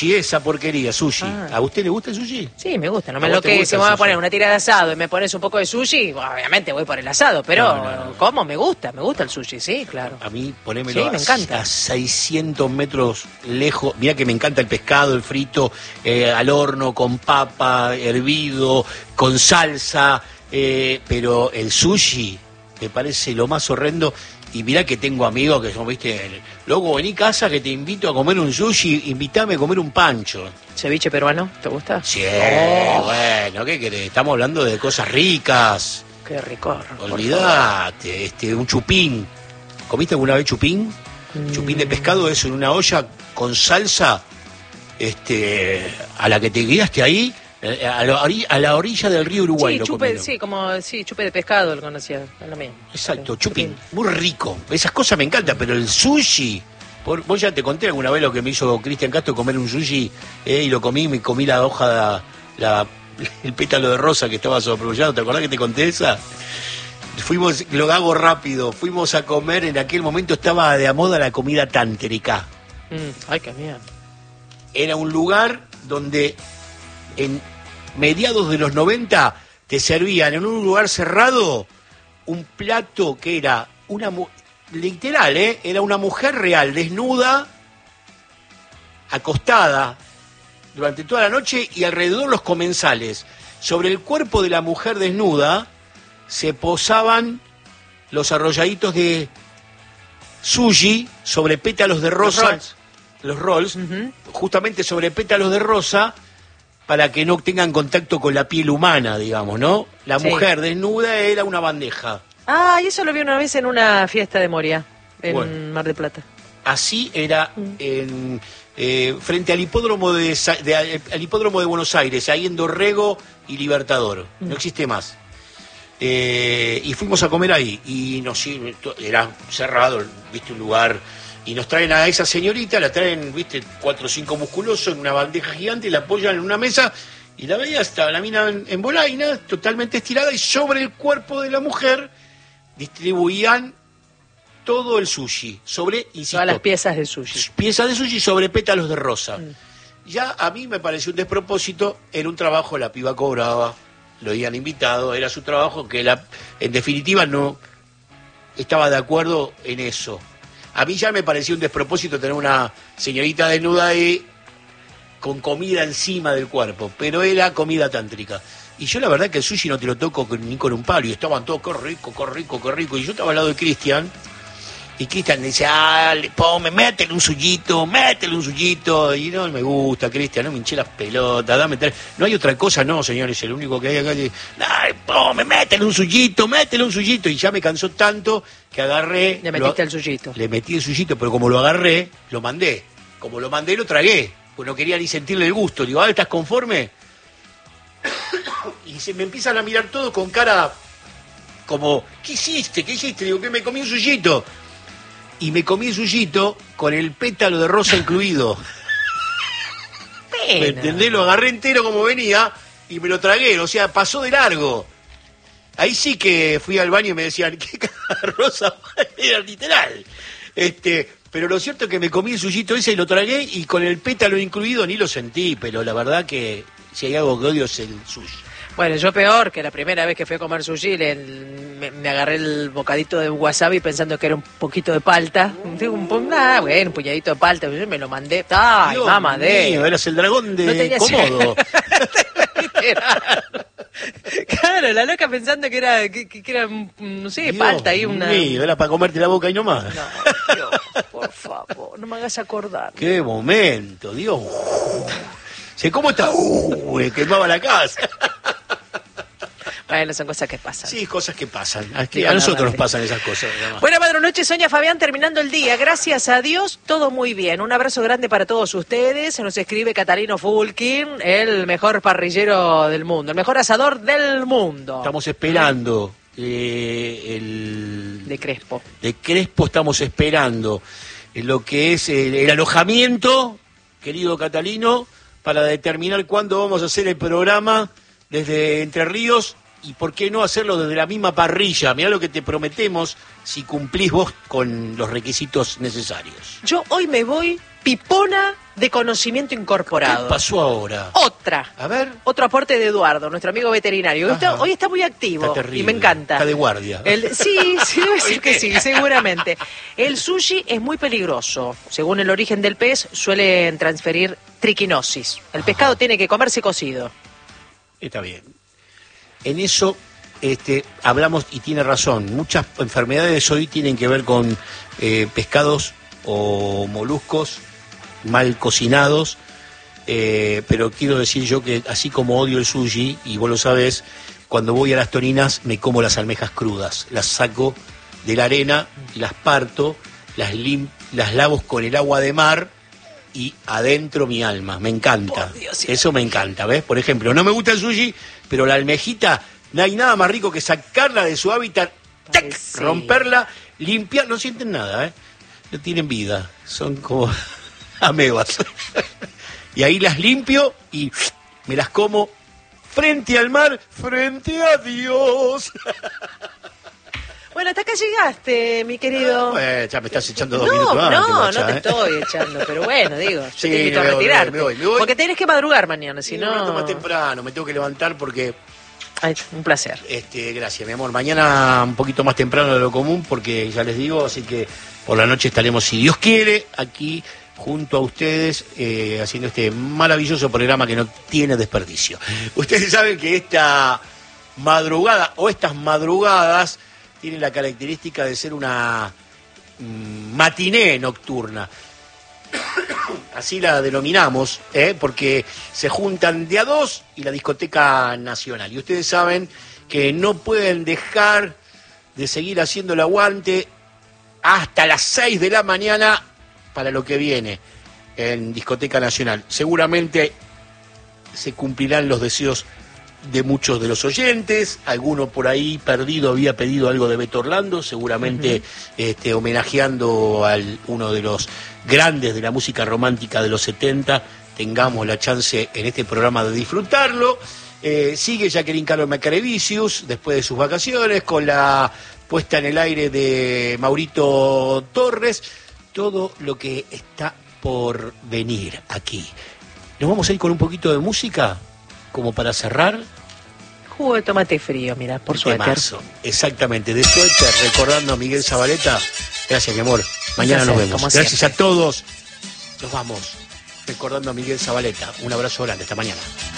Y esa porquería, sushi. Ah. ¿A usted le gusta el sushi? Sí, me gusta, no ¿A me vos lo te que gusta si el me voy a sushi? poner una tira de asado y me pones un poco de sushi, obviamente voy por el asado, pero No. ¿cómo? Me gusta el sushi, sí, claro. A mí, ponémelo Sí, me encanta. a 600 metros lejos. Mira que me encanta el pescado, el frito, al horno, con papa, hervido, con salsa, pero el sushi me parece lo más horrendo. Y mirá que tengo amigos que son, viste, loco, vení a casa que te invito a comer un sushi, invítame a comer un pancho. ¿Ceviche peruano? ¿Te gusta? Sí, bueno, ¿qué querés? Estamos hablando de cosas ricas. Qué rico. Olvidate, un chupín. ¿Comiste alguna vez chupín? Chupín de pescado, eso en una olla con salsa, a la que te guiaste ahí, a la orilla del río Uruguay. Sí, chupe de pescado lo conocía, es lo mismo. Exacto, Sí, chupín, muy rico. Esas cosas me encantan, pero el sushi, vos ya te conté alguna vez lo que me hizo Cristian Castro comer un sushi, y lo comí, me comí la hoja, el pétalo de rosa que estaba sobreproducido. ¿Te acordás que te conté esa? Lo hago rápido, fuimos a comer, en aquel momento estaba de moda la comida tántrica. Ay, qué mierda. Era un lugar donde en mediados de los 90 te servían en un lugar cerrado un plato que era literal, era una mujer real, desnuda, acostada durante toda la noche y alrededor los comensales. Sobre el cuerpo de la mujer desnuda se posaban los arrolladitos de sushi sobre pétalos de rosa. Los rolls, justamente sobre pétalos de rosa, para que no tengan contacto con la piel humana, digamos, ¿no? La mujer desnuda era una bandeja. Ah, y eso lo vi una vez en una fiesta de Moria, en Mar del Plata. Así era frente al hipódromo al hipódromo de Buenos Aires, ahí en Dorrego y Libertador. No existe más. Y fuimos a comer ahí, y era cerrado, viste, un lugar. Y nos traen a esa señorita, la traen, viste, 4 o 5 musculosos en una bandeja gigante y la apoyan en una mesa y la veía, estaba la mina en bolaina, totalmente estirada, y sobre el cuerpo de la mujer distribuían todo el sushi, insisto, todas las piezas de sushi. Piezas de sushi sobre pétalos de rosa. Ya a mí me pareció un despropósito, era un trabajo, la piba cobraba, lo habían invitado, era su trabajo, que en definitiva no estaba de acuerdo en eso. A mí ya me pareció un despropósito tener una señorita desnuda ahí con comida encima del cuerpo, pero era comida tántrica. Y yo la verdad que el sushi no te lo toco ni con un palo, y estaban todos, qué rico, qué rico, qué rico. Y yo estaba al lado de Cristian, y Cristian dice, métele un suyito, y no me gusta, Cristian, no me hinché las pelotas, no hay otra cosa, no, señores, el único que hay acá es, métele un suyito, y ya me cansó tanto que agarré. Le metiste el suyito. Le metí el suyito, pero como lo agarré, lo mandé. Como lo mandé, lo tragué, pues no quería ni sentirle el gusto. Digo, ¿estás conforme? Y se me empiezan a mirar todos con cara como, ¿qué hiciste? Digo, que me comí un suyito. Y me comí el suyito con el pétalo de rosa incluido. ¿Me entendés? Lo agarré entero como venía y me lo tragué, o sea, pasó de largo. Ahí sí que fui al baño y me decían, ¿qué cara rosa? Era literal. Pero lo cierto es que me comí el suyito ese y lo tragué, y con el pétalo incluido ni lo sentí, pero la verdad que si hay algo que odio es el sushi. Bueno, yo peor, que la primera vez que fui a comer sushi me agarré el bocadito de wasabi pensando que era un poquito de palta. Un puñadito de palta, me lo mandé. ¡Ay, mamá de! Eras el dragón de no Komodo. Claro, la loca pensando que era, no sé, Dios palta ahí una. Mío, era para comerte la boca y no más. No, Dios, por favor, no me hagas acordar. ¡Qué momento, Dios! ¿Cómo está? Quemaba la casa. Bueno, son cosas que pasan. Sí, cosas que pasan. A nosotros nos pasan esas cosas. Buenas noches, Sonia Fabián, terminando el día. Gracias a Dios, todo muy bien. Un abrazo grande para todos ustedes. Se nos escribe Catalino Fulkin, el mejor parrillero del mundo, el mejor asador del mundo. Estamos esperando de Crespo. De Crespo estamos esperando lo que es el alojamiento, querido Catalino, para determinar cuándo vamos a hacer el programa desde Entre Ríos. Y por qué no hacerlo desde la misma parrilla. Mirá lo que te prometemos si cumplís vos con los requisitos necesarios. Yo hoy me voy pipona de conocimiento incorporado. ¿Qué pasó ahora? Otra. A ver. Otro aporte de Eduardo, nuestro amigo veterinario. Hoy está muy activo. Está terrible. Y me encanta. Está de guardia. Sí, debe ser que sí, seguramente. El sushi es muy peligroso. Según el origen del pez, suelen transferir triquinosis. El pescado tiene que comerse cocido. Está bien. En eso hablamos, y tiene razón, muchas enfermedades hoy tienen que ver con pescados o moluscos mal cocinados, pero quiero decir yo que así como odio el sushi, y vos lo sabés, cuando voy a las Torinas me como las almejas crudas, las saco de la arena, las parto, las lavo con el agua de mar y adentro mi alma, me encanta. Por Dios, eso me encanta, ¿ves? Por ejemplo, no me gusta el sushi, pero la almejita, no hay nada más rico que sacarla de su hábitat, ¡tac! Sí. Romperla, limpiar, no sienten nada, ¿eh? No tienen vida, son como amebas. Y ahí las limpio y me las como frente al mar, frente a Dios. Bueno, hasta acá llegaste, mi querido. Ya me estás echando 2 minutos antes, No Macha, te estoy echando, pero bueno, digo, yo Sí, te invito a me voy, retirarte. me voy. Porque tenés que madrugar mañana, si Un rato no... más temprano, me tengo que levantar porque... Ay, un placer. Gracias, mi amor. Mañana un poquito más temprano de lo común, porque ya les digo, así que por la noche estaremos, si Dios quiere, aquí junto a ustedes, haciendo este maravilloso programa que no tiene desperdicio. Ustedes saben que esta madrugada, o estas madrugadas, tienen la característica de ser una matiné nocturna. Así la denominamos, porque se juntan de a dos y la discoteca nacional. Y ustedes saben que no pueden dejar de seguir haciendo el aguante hasta las 6 de la mañana para lo que viene en Discoteca Nacional. Seguramente se cumplirán los deseos de muchos de los oyentes. Alguno por ahí perdido había pedido algo de Beto Orlando, seguramente homenajeando a uno de los grandes de la música romántica de los 70. Tengamos la chance en este programa de disfrutarlo. Sigue Jacqueline Carlos Macarevicius después de sus vacaciones con la puesta en el aire de Maurito Torres. Todo lo que está por venir aquí. Nos vamos a ir con un poquito de música como para cerrar. Jugo de tomate frío, mira, por suéter. Temazo. Exactamente, de suéter, recordando a Miguel Zabaleta. Gracias, mi amor. Mañana nos vemos. Gracias a todos. Nos vamos recordando a Miguel Zabaleta. Un abrazo grande. Hasta mañana.